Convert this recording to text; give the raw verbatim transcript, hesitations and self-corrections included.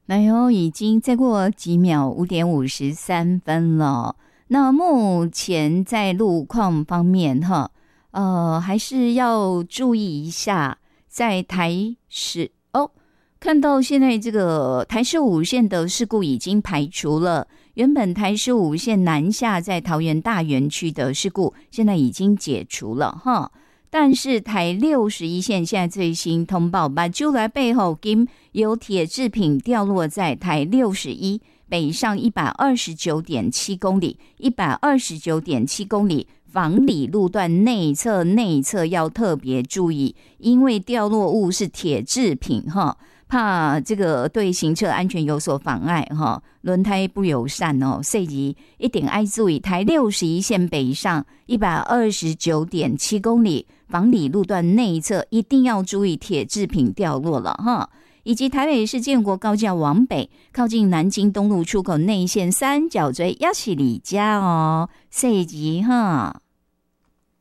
哎呦，已经再过几秒，五点五十三分了。那目前在路况方面，哈，呃，还是要注意一下，在台十哦，看到现在这个台十五线的事故已经排除了，原本台十五线南下在桃园大园区的事故，现在已经解除了哈。但是台六十一线现在最新通报，把就来背后今有铁制品掉落在台六十一北上一百二十九点七公里，一百二十九点七公里房里路段内侧内侧要特别注意，因为掉落物是铁制品哈。怕这个对行车安全有所妨碍哈，轮胎不友善哦，所以一定要注意。台六十一线北上一百二十九点七公里，房里路段内侧一定要注意铁制品掉落了哈。以及台北市建国高架往北，靠近南京东路出口内线三角锥要起里家哦，所以哈。